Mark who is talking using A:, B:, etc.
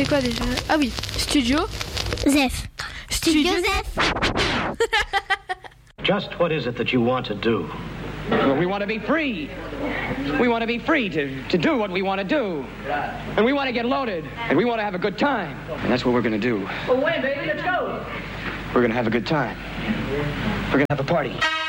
A: C'est quoi déjà? Ah oui, Studio
B: Zef.
A: Studio
B: Zef.
C: Just what is it that you want to do?
D: Well, we want to be free. We want to be free to do what we want to do. And we want to get loaded. And we want to have a good time. And that's what we're going to do.
E: Well, when, baby? Let's go.
D: We're going to have a good time. We're going to have a party.